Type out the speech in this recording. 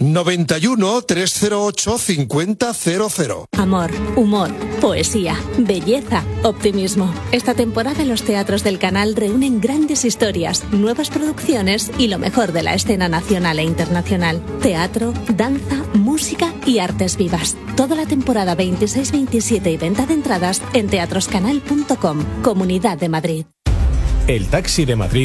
91 308 5000. Amor, humor, poesía, belleza, optimismo. Esta temporada los teatros del canal reúnen grandes historias, nuevas producciones y lo mejor de la escena nacional e internacional. Teatro, danza, música y artes vivas. Toda la temporada 26-27 y venta de entradas en teatroscanal.com. Comunidad de Madrid. El Taxi de Madrid